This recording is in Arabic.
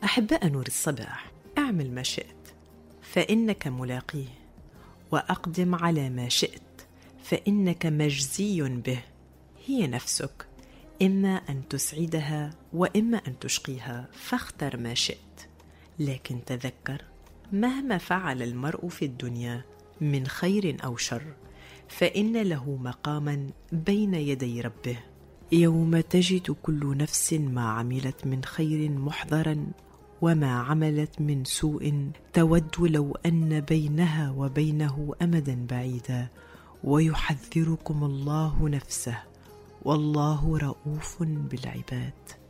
أحباء نور الصباح، اعمل ما شئت فإنك ملاقيه، وأقدم على ما شئت فإنك مجزي به. هي نفسك، إما أن تسعدها وإما أن تشقيها، فاختر ما شئت. لكن تذكر، مهما فعل المرء في الدنيا من خير أو شر، فإن له مقاما بين يدي ربه يوم تجد كل نفس ما عملت من خير محضرا، وما عملت من سوء تود لو أن بينها وبينه أمدا بعيدا، ويحذركم الله نفسه، والله رؤوف بالعباد.